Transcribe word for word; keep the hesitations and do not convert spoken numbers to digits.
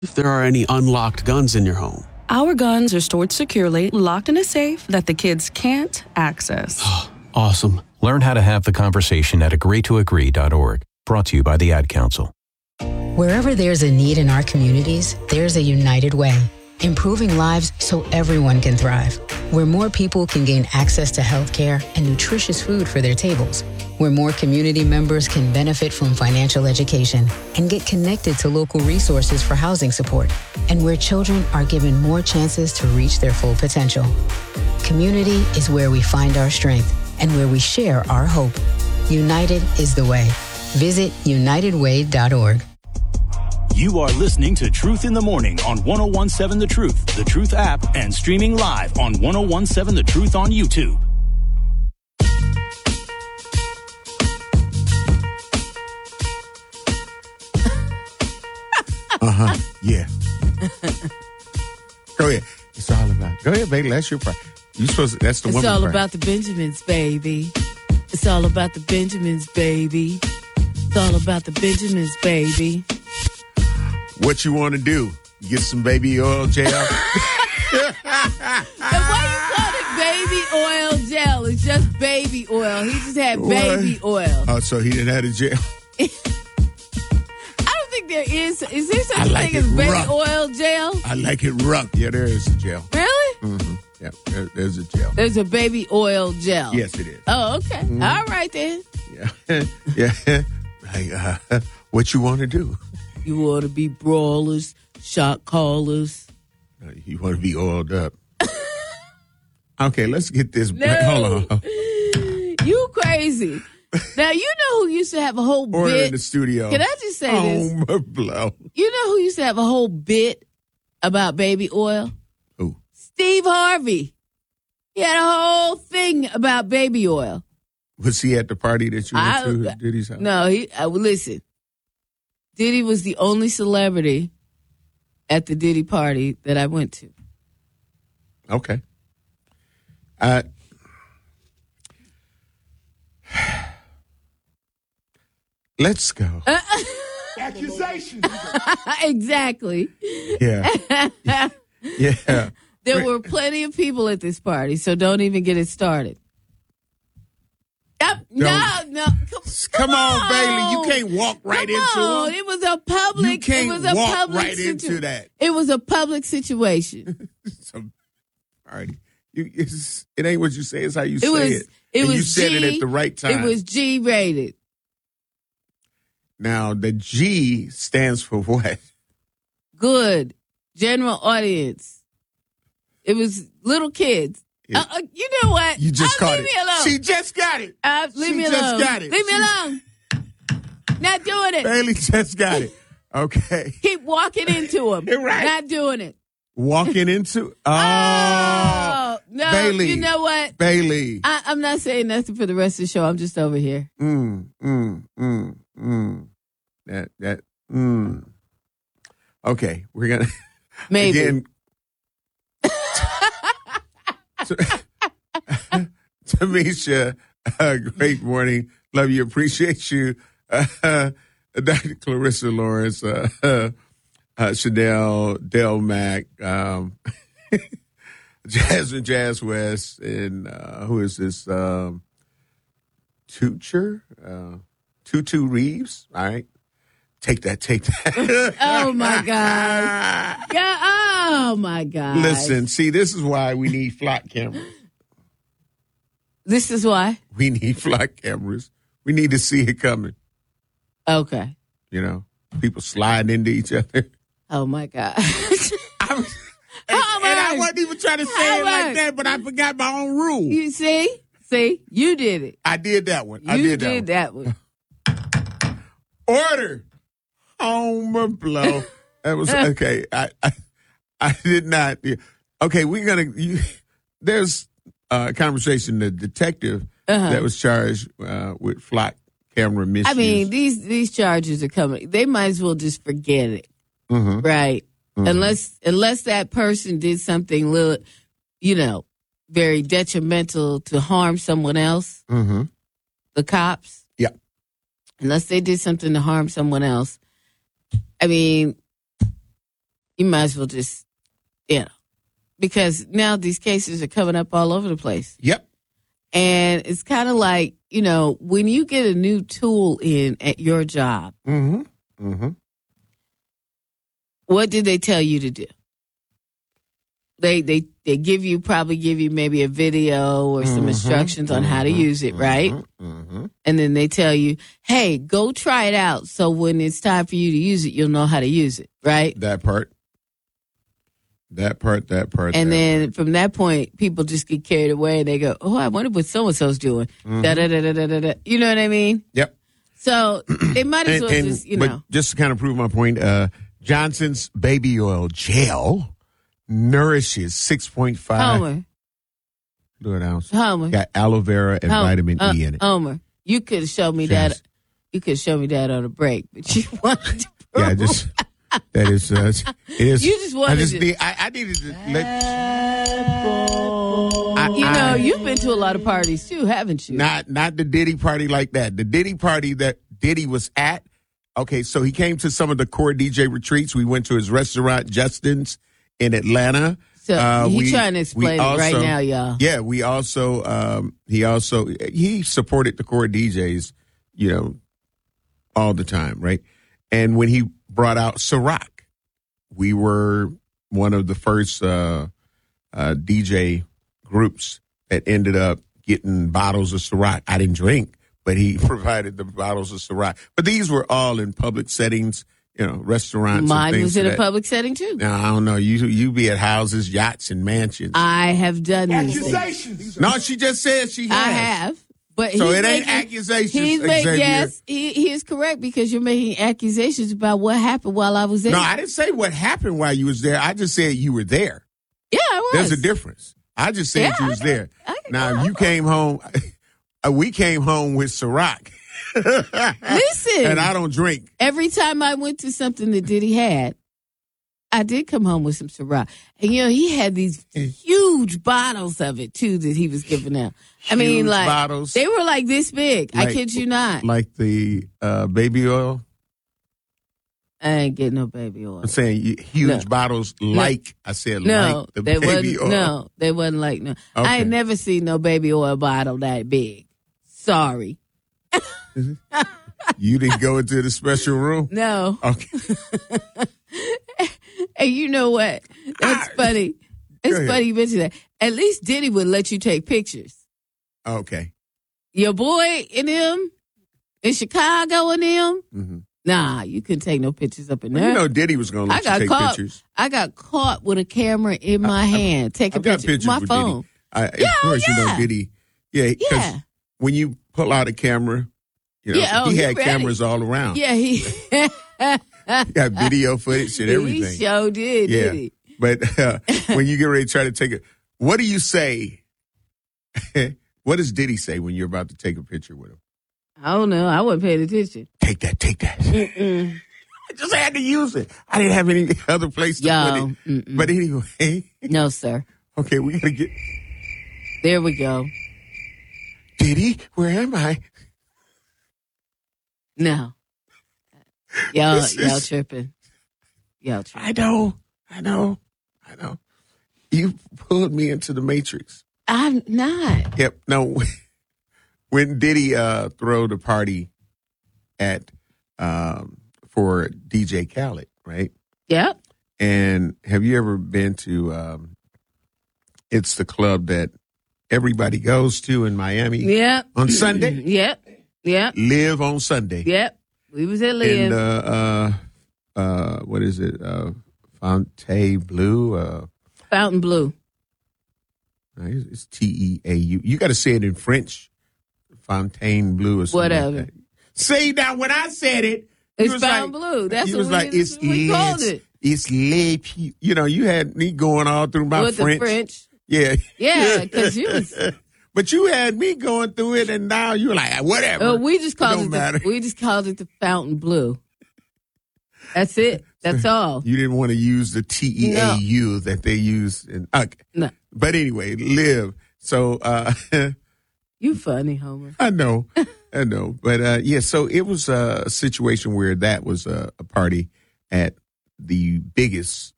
if there are any unlocked guns in your home. Our guns are stored securely, locked in a safe that the kids can't access. Awesome. Learn how to have the conversation at agree to agree dot org. Brought to you by the Ad Council. Wherever there's a need in our communities, there's a United Way. Improving lives so everyone can thrive. Where more people can gain access to health care and nutritious food for their tables. Where more community members can benefit from financial education and get connected to local resources for housing support. And where children are given more chances to reach their full potential. Community is where we find our strength and where we share our hope. United is the way. Visit united way dot org. You are listening to Truth in the Morning on ten seventeen The Truth, The Truth app, and streaming live on ten seventeen The Truth on YouTube. Uh-huh. Yeah. Go ahead. It's all about Go ahead, baby. That's your part. You supposed to, that's the It's woman's all part. about the Benjamins, baby. It's all about the Benjamins, baby. It's all about the Benjamins, baby. What you want to do? Get some baby oil gel? And why you call it baby oil gel? It's just baby oil. He just had baby What? oil. Oh, so he didn't have a gel. I don't think there is. Is there such I a like thing it as baby rough. oil gel? I like it rough. Yeah, there is a gel. Really? Mm-hmm. Yeah, there, there's a gel. There's a baby oil gel. Yes, it is. Oh, okay. Mhm. All right then. Yeah, yeah. Like, uh, what you want to do? You want to be brawlers, shot callers. Uh, You want to be oiled up. Okay, let's get this. No. Hold on. You crazy. Now, you know who used to have a whole Order bit. in the studio. Can I just say this? Oh, my blow. You know who used to have a whole bit about baby oil? Who? Steve Harvey. He had a whole thing about baby oil. Was he at the party that you went I- to? Did he? No, he. Uh, well, listen. Diddy was the only celebrity at the Diddy party that I went to. Okay. Uh, let's go. Accusations. Exactly. Yeah. Yeah. There were plenty of people at this party, so don't even get it started. Yep. No, Don't. no. Come, Come on, Bailey. You can't walk right Come into on. it. It was a public. You can't it was a walk public right into that. It was a public situation. Some party. You, it's, it ain't what you say. It's how you It say was. it. It And was. you said G, it at the right time. It was G rated. Now, the G stands for what? Good. General audience. It was little kids. Yeah. Uh, uh, you know what? You just uh, caught leave it. me alone. She just got it. Uh, leave She me just alone. got it. Leave me She- alone. Not doing it. Bailey just got it. Okay. Keep walking into him. You're right. Not doing it. Walking into. Oh. Oh, no. Bailey. You know what? Bailey. I, I'm not saying nothing for the rest of the show. I'm just over here. Mm, mm, mm, mm. That, that, mm. Okay. We're going to. Maybe. Again. Tamisha, uh, great morning. Love you. Appreciate you. Uh, Doctor Clarissa Lawrence, uh, uh, Chanel, Del Mac, um, Jasmine Jazz West, and uh, who is this? Um, Tucher? Uh, Tutu Reeves. All right. Take that, take that. Oh, my God. Yeah, oh, my God. Listen, see, this is why we need flock cameras. This is why? We need flock cameras. We need to see it coming. Okay. You know, people sliding into each other. Oh, my God. I was, and, and I wasn't even trying to say it like that, but I forgot my own rule. You see? See? You did it. I did that one. You I did, did that, that one. one. Order. Home blow. That was okay. I, I I did not. Okay, we're gonna. You, there's a conversation. The detective Uh-huh. that was charged uh, with flock camera misuse. I mean, these these charges are coming. They might as well just forget it, mm-hmm. right? Mm-hmm. Unless unless that person did something little, you know, very detrimental to harm someone else. Mm-hmm. The cops, yeah. Unless they did something to harm someone else. I mean, you might as well just, you know, because now these cases are coming up all over the place. Yep. And it's kind of like, you know, when you get a new tool in at your job, Mm-hmm. Mm-hmm. what did they tell you to do? They they they give you probably give you maybe a video or some Mm-hmm. instructions on how to use it, right? Mm-hmm. And then they tell you, hey, go try it out. So when it's time for you to use it, you'll know how to use it, right? That part. That part, that part. And that then part. from that point, people just get carried away and they go, oh, I wonder what so-and-so's doing. Mm-hmm. Da, da, da, da, da, da, da. You know what I mean? Yep. So they might as And, well and- just, you but know. just to kind of prove my point, uh, Johnson's baby oil gel nourishes six point five Homer, fluid ounce. Homer. Got aloe vera and Homer, vitamin uh, E in it. Homer, you could show me Yes. that. You could show me that on a break, but you wanted to prove. Yeah, just that is. Uh, it is. You just wanted I just to- need, I, I needed to let. I, You know, I- you've been to a lot of parties too, haven't you? Not not the Diddy party like that. The Diddy party that Diddy was at. Okay, so he came to some of the core D J retreats. We went to his restaurant, Justin's, in Atlanta. So Uh, he we- trying to explain we it right also- now, y'all. Yeah, we also um, he also he supported the core D Js, you know, all the time, right? And when he brought out Ciroc, we were one of the first uh, uh, D J groups that ended up getting bottles of Ciroc. I didn't drink, but he provided the bottles of Ciroc. But these were all in public settings, you know, restaurants. Mine and things was in of a that. public setting too. Now, I don't know. You you be at houses, yachts, and mansions. I have done these things. No, she just said she has. I have. But So he's it ain't making- accusations, He's making, Xavier. yes, he, he is correct because you're making accusations about what happened while I was there. No, I didn't say what happened while you was there. I just said you were there. yeah, I was. There's a difference. I just said Yeah, you was I- there. I- Now, I- you came home. uh, we came home with Ciroc. Listen, And I don't drink. every time I went to something that Diddy had, I did come home with some Ciroc. And, you know, he had these huge bottles of it, too, that he was giving out. I mean, Huge like, bottles. they were like this big. I Like- kid you not. Like the uh, baby oil. I ain't getting no baby oil. I'm saying you- huge No. bottles like, I said, No, like the they baby wasn't. oil. No, they wasn't like no. I Okay. ain't never seen no baby oil bottle that big. Sorry, You didn't go into the special room? no. Okay. And you know what? That's Ah, funny. It's ahead. funny you mentioned that. At least Diddy would let you take pictures. Okay. Your boy and them in Chicago and them. hmm Nah, you couldn't take no pictures up in Well, there. you know Diddy was going to I let you got take caught. pictures. I got caught with a camera in my hand, taking I've got pictures pictures with my with phone. Diddy. I, Yeah, of course, you know yeah. Diddy. Yeah, because Yeah. when you pull out a camera, you know, Yeah, oh, he he had ready. cameras all around. Yeah, he. He got video footage and He everything. sure did, Yeah. did he? But uh, when you get ready to try to take it, what do you say? What does Diddy say when you're about to take a picture with him? I don't know. I wasn't paying attention. Take that, take that. I just had to use it. I didn't have any other place to Yo, put it. mm-mm. But anyway, No, sir. okay, we gotta get There we go. Diddy. Where am I? No. Y'all, This is- y'all tripping. Y'all tripping. I know, I know, I know. You pulled me into the Matrix. I'm not. Yep. No, when Diddy uh, throw the party at um, for D J Khaled, right? Yep. And have you ever been to? Um, it's the club that everybody goes to in Miami Yep. on Sunday. Yep. Yep. Live on Sunday. Yep. We was at Live. And uh, uh, uh, what is it? Uh, Fontainebleau. Uh, Fountain Blue. it's T E A U. You got to say it in French. Fontainebleau or something. Whatever. Like that. See, now when I said it, It's you was Fountain like, Blue. That's you what was we, like, that's it's what we called les, it. it's les, pe- you know, you had me going all through my With French. the French. Yeah. Yeah, because you was. But you had me going through it, and now you're like, whatever. Oh, we just called don't it. matter. The, we just called it the Fountain Blue. That's it. That's all. You didn't want to use the T E A U that they use. In, okay. No, But anyway, live. So uh, you funny, Homer. I know, I know. But uh, yeah, so it was a situation where that was a, a party at the biggest